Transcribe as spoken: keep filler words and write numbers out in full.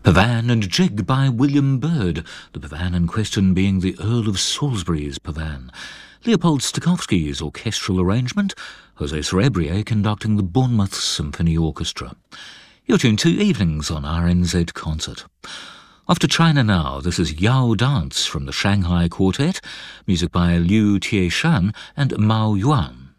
Pavan and Jig by William Byrd, the Pavan in question being the Earl of Salisbury's Pavan. Leopold Stokowski's orchestral arrangement, José Cerebrier conducting the Bournemouth Symphony Orchestra. You're tuned to Evenings on R N Z Concert. Off to China now, this is Yao Dance from the Shanghai Quartet, music by Liu Tieshan and Mao Yuan.